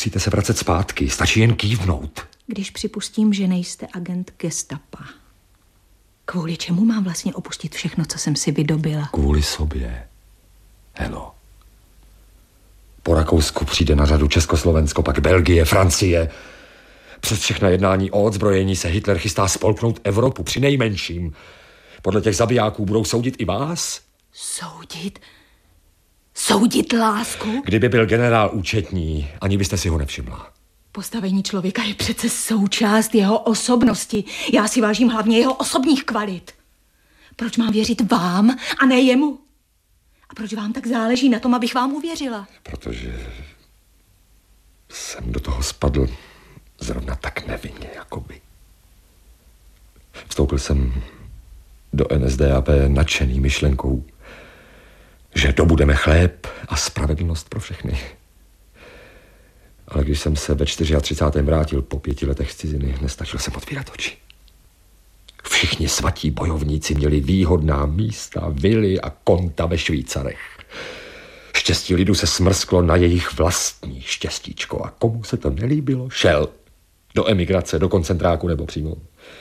Nemusíte se vracet zpátky, stačí jen kývnout. Když připustím, že nejste agent gestapa, kvůli čemu mám vlastně opustit všechno, co jsem si vydobila? Kvůli sobě. Helo. Po Rakousku přijde na řadu Československo, pak Belgie, Francie. Přes všechna jednání o odzbrojení se Hitler chystá spolknout Evropu při nejmenším. Podle těch zabijáků budou soudit i vás? Soudit? Soudit lásku? Kdyby byl generál účetní, ani byste si ho nevšimla. Postavení člověka je přece součást jeho osobnosti. Já si vážím hlavně jeho osobních kvalit. Proč mám věřit vám a ne jemu? A proč vám tak záleží na tom, abych vám uvěřila? Protože jsem do toho spadl zrovna tak nevinně, jako vy. Vstoupil jsem do NSDAP nadšený myšlenkou, že dobudeme chléb a spravedlnost pro všechny. Ale když jsem se ve 34. vrátil po 5 letech z ciziny, nestačil jsem otvírat oči. Všichni svatí bojovníci měli výhodná místa, vily a konta ve Švýcarech. Štěstí lidu se smrsklo na jejich vlastní štěstíčko a komu se to nelíbilo, šel do emigrace, do koncentráku nebo přímo.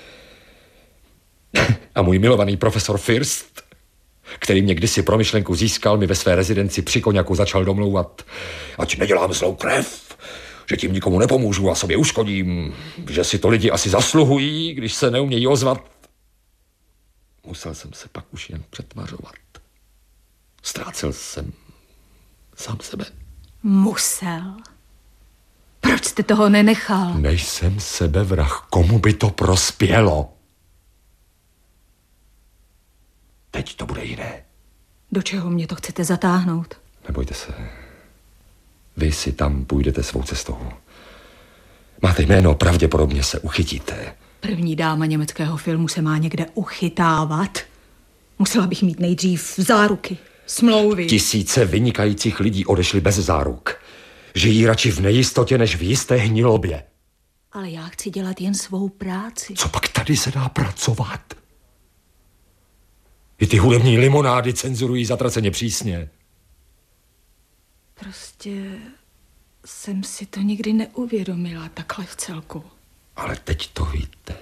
A můj milovaný profesor First, který mě kdysi pro myšlenku získal, mi ve své rezidenci při koňaku začal domlouvat, ať nedělám zlou krev, že tím nikomu nepomůžu a sobě uškodím, že si to lidi asi zasluhují, když se neumějí ozvat. Musel jsem se pak už jen přetvařovat. Ztrácel jsem sám sebe. Musel? Proč jste toho nenechal? Nejsem sebevrah, komu by to prospělo? Teď to bude jiné. Do čeho mě to chcete zatáhnout? Nebojte se. Vy si tam půjdete svou cestou. Máte jméno, pravděpodobně se uchytíte. První dáma německého filmu se má někde uchytávat. Musela bych mít nejdřív záruky, smlouvy. Tisíce vynikajících lidí odešli bez záruk. Žijí radši v nejistotě, než v jisté hnilobě. Ale já chci dělat jen svou práci. Co pak tady se dá pracovat? I ty hudební limonády cenzurují zatraceně přísně. Prostě jsem si to nikdy neuvědomila takhle v celku. Ale teď to víte.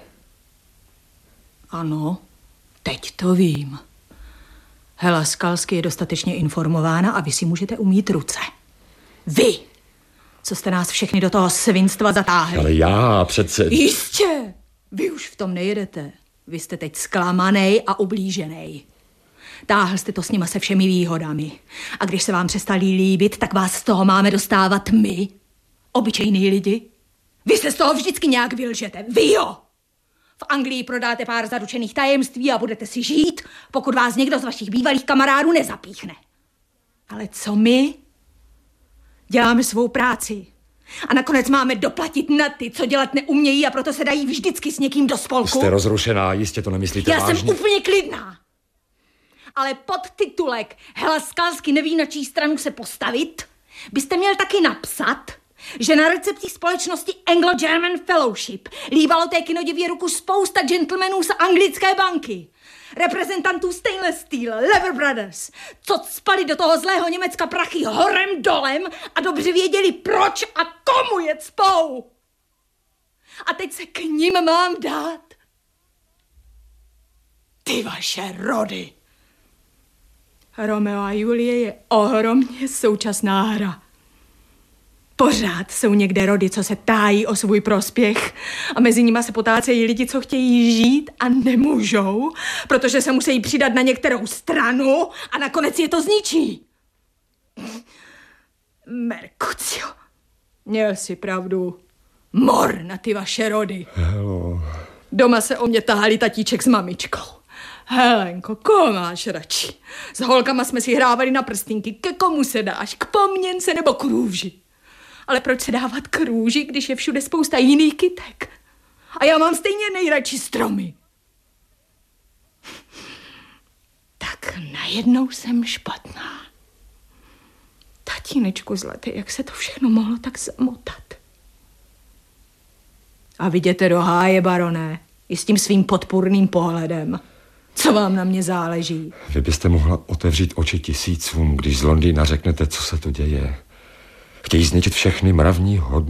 Ano, teď to vím. Hela Skalsky je dostatečně informována a vy si můžete umýt ruce. Vy, co jste nás všechny do toho svinstva zatáhli. Ale já přece... Jistě, vy už v tom nejedete. Vy jste teď zklamanej a ublíženej. Táhl jste to s nima se všemi výhodami. A když se vám přestali líbit, tak vás z toho máme dostávat my, obyčejný lidi. Vy se z toho vždycky nějak vylžete. Vy jo! V Anglii prodáte pár zaručených tajemství a budete si žít, pokud vás někdo z vašich bývalých kamarádů nezapíchne. Ale co my? Děláme svou práci. A nakonec máme doplatit na ty, co dělat neumějí a proto se dají vždycky s někým do spolku. Jste rozrušená, jistě to nemyslíte vážně. Já jsem úplně klidná. Ale podtitulek Hela Skalsky neví, na čí stranu se postavit, byste měl taky napsat, že na recepcích společnosti Anglo-German Fellowship líbalo té kinodivě ruku spousta gentlemanů z anglické banky, reprezentantů Stainless Steel, Lever Brothers, co spali do toho zlého Německa prachy horem dolem a dobře věděli, proč a komu je cpou. A teď se k nim mám dát. Ty vaše rody. Romeo a Julie je ohromně současná hra. Pořád jsou někde rody, co se tájí o svůj prospěch a mezi nima se potácejí lidi, co chtějí žít a nemůžou, protože se musí přidat na některou stranu a nakonec je to zničí. Mercutio, měl si pravdu. Mor na ty vaše rody. Helo. Doma se o mě tahali tatíček s mamičkou. Helenko, koho máš radši? S holkama jsme si hrávali na prstínky. Ke komu se dáš? K poměnce nebo k růži? Ale proč se dávat k růži, když je všude spousta jiných kytek? A já mám stejně nejradši stromy. Tak najednou jsem špatná. Tatínečku zlatý, jak se to všechno mohlo tak zamotat? A viděte do háje, baroné, i s tím svým podpůrným pohledem. Co vám na mě záleží? Vy byste mohla otevřít oči tisícům, když z Londýna řeknete, co se to děje. Chtějí zničit všechny mravní hodnoty.